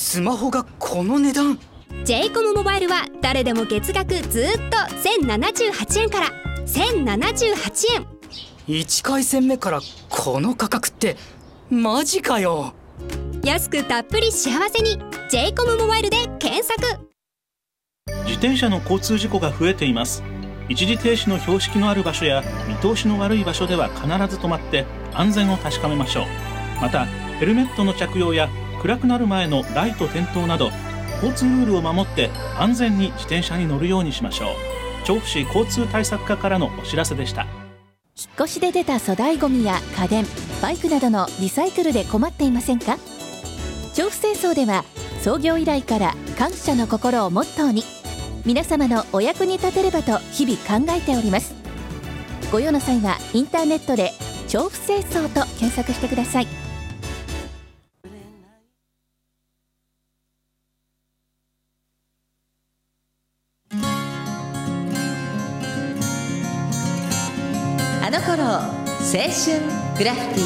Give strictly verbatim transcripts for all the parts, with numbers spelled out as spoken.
スマホがこの値段。 ジェイコム モバイルは誰でも月額ずっとせんななじゅうはちえんからせんななじゅうはちえん。 いち回線目からこの価格ってマジかよ。 安くたっぷり幸せに ジェイコム モバイルで検索。 自転車の交通事故が増えています。一時停止の標識のある場所や見通しの悪い場所では必ず止まって安全を確かめましょう。またヘルメットの着用や暗くなる前のライト点灯など交通ルールを守って安全に自転車に乗るようにしましょう。調布市交通対策課からのお知らせでした。 引っ越しで出た粗大ごみや家電、バイクなどのリサイクルで困っていませんか？調布清掃では創業以来から感謝の心をモットーに皆様のお役に立てればと日々考えております。ご用の際はインターネットで調布清掃と検索してください。 あの頃青春グラフィテ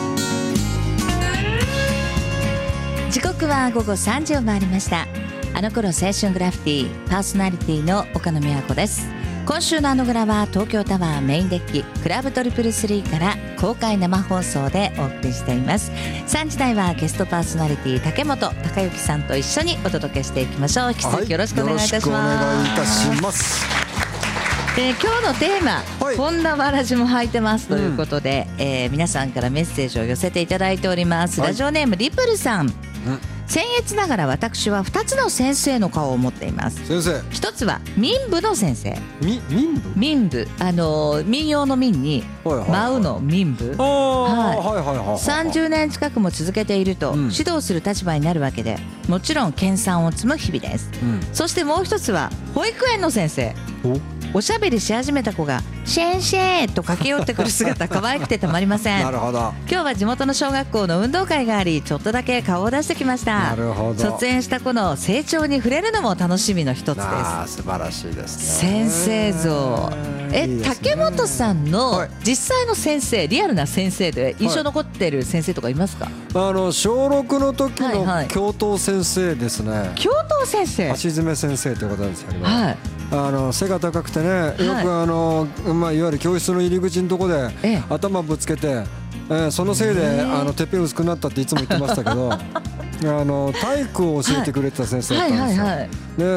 ィ。時刻は午後さんじを回りました。あの頃青春グラフィティ、パーソナリティの岡野美和子です。今週のあのグラは東京タワーメインデッキクラブトリプルスリーから公開生放送でお送りしています。さんじ台はゲストパーソナリティ竹本孝之さんと一緒にお届けしていきましょう。引き続きよろしくお願いいたします。 はい、よろしくお願いいたします。 えー、今日のテーマ、はい、こんなわらじも履いてますということで、うんえー、皆さんからメッセージを寄せていただいております、はい、ラジオネームリプルさん、うん、僭越ながら私はふたつの先生の顔を持っています。 先生、 ひとつは民部の先生。 み民部民部、あのー、民謡の民に舞うの民部、さんじゅうねん近くも続けていると、うん、指導する立場になるわけでもちろん研鑽を積む日々です、うん、そしてもう一つは保育園の先生。おしゃべりし始めた子がシェンシェーと駆け寄ってくる姿可愛くてたまりません。 なるほど。 今日は地元の小学校の運動会がありちょっとだけ顔を出してきました。 なるほど。 卒園した子の成長に触れるのも楽しみの一つです。 あー素晴らしいですね。 先生像、えいいですね。竹本さんの実際の先生、はい、リアルな先生で印象残ってる先生とかいますか？ はい、あの小ろくの時の教頭先生ですね、はいはい、 教頭先生、 橋爪先生ということなんですけど、 はい、 あの背が高くてね、よくあの、まあ、いわゆる教室の入り口のとこで頭ぶつけて、えー、そのせいであのてっぺん薄くなったっていつも言ってましたけどあの体育を教えてくれてた先生だったんですよ、はいはいはいはい、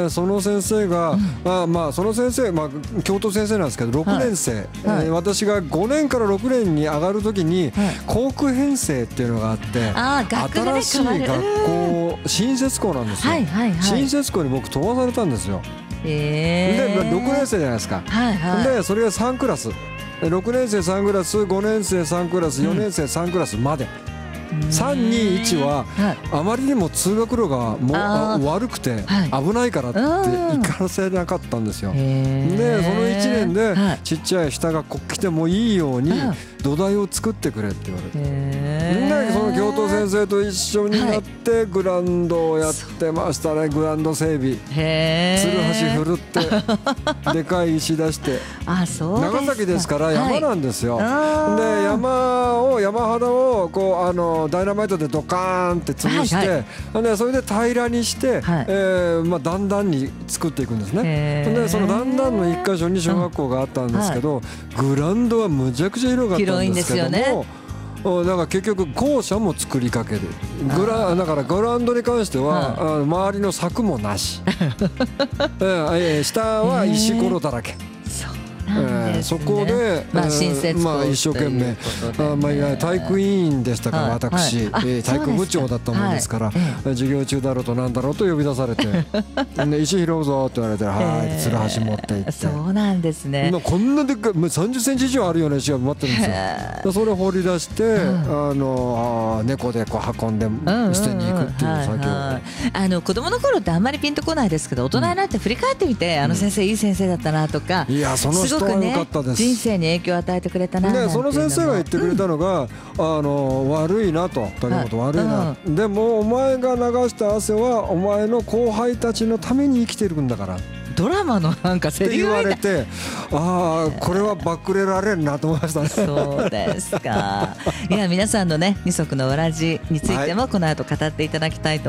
でその先生が、うん、まあまあその先生、まあ、教頭先生なんですけどろくねん生、はいえーはい、私がごねんからろくねんに上がるときに、はい、校区編成っていうのがあってあ学新しい学校新設校なんですよ、はいはいはい、新設校に僕飛ばされたんですよ。 えー、 でろくねん生じゃないですか、 はいはい、 でそれがさんクラス、ろくねん生さんクラス、ごねん生さんクラス、よねん生さんクラスまで、うん、さんにいちはあまりにも通学路がもう悪くて危ないからって行かせなかったんですよ。でそのいちねんでちっちゃい下が来てもいいように土台を作ってくれって言われて、でその教頭先生と一緒になってグラウンドをやってましたね。グラウンド整備、つるはし振るってでかい石出してあそうですか、 長崎ですから山なんですよ、はい、で山を山肌をこうあのダイナマイトでドカーンって潰して、はいはい、でそれで平らにして、はいえーまあ、段々に作っていくんですね。でその段々の一箇所に小学校があったんですけど、はい、グラウンドはむちゃくちゃ広かったんですけども、広いんですよね。だから結局校舎も作りかける。グラだからグラウンドに関しては、うん、周りの柵もなしえ下は石ころだらけ。えー、そこで、 まあ、新設校、 まあ、一生懸命あ、まあ、体育委員でしたから、はい、私、はいえー、体育部長だったもんですから、はい、授業中だろうとなんだろうと呼び出されて石拾うぞって言われて、はいつるはし持っていって、 そうなんですね。 こんなでっかいさんじゅっセンチ以上あるような石が待ってるんですよ。それを掘り出して、うん、あのあ猫でこう運んで捨てに行くっていう作業、 あの子供の頃ってあんまりピンとこないですけど、大人になって振り返ってみて、うん、あの先生いい先生だったなとか、 いやその人は良かったです。 人生に影響を与えてくれたな。 でその先生が言ってくれたのが、うん、あの悪いなと、竹本悪いな、うん、でもお前が流した汗はお前の後輩たちのために生きてるんだから、 ドラマのなんかセリフみたいって言われて、ああこれはバックレられるなと思いましたね。 そうですか。いや皆さんのね二足のわらじについてもこの後語っていただきたいと